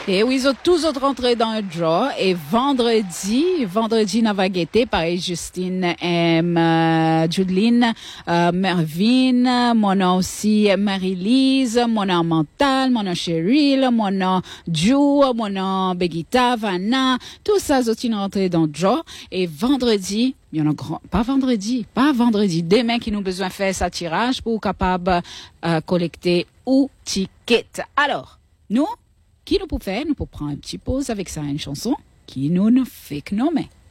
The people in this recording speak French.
Et oui, ils ont tous autres rentré dans le draw. Et vendredi, n'a pas guetté, pareil, Justine, Judeline, Mervyn, mon nom aussi, Marie-Lise, mon nom Mental, mon nom Cheryl, mon nom Jou, mon nom Begita, Vanna, tout ça, ils ont rentré dans le draw. Et vendredi, il y en a pas vendredi, demain qui nous besoin faire ça tirage pour capable, collecter ou ticket. Alors, nous, qui nous peut faire? Nous pouvons prendre une petite pause avec ça, une chanson qui nous fait nommer.